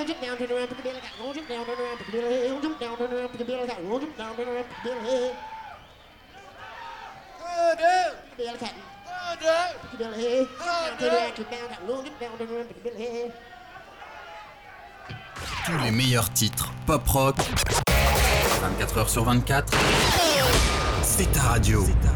Tous les meilleurs titres pop rock 24h sur 24. C'est ta radio.